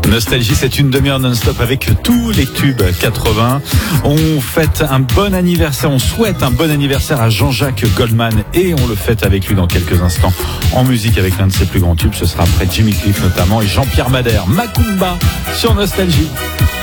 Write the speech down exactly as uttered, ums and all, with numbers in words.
Nostalgie, c'est une demi-heure non-stop avec tous les tubes quatre-vingts. On fête un bon anniversaire, on souhaite un bon anniversaire à Jean-Jacques Goldman et on le fête avec lui dans quelques instants en musique avec l'un de ses plus grands tubes. Ce sera après Jimmy Cliff notamment et Jean-Pierre Madère. Macumba sur Nostalgie.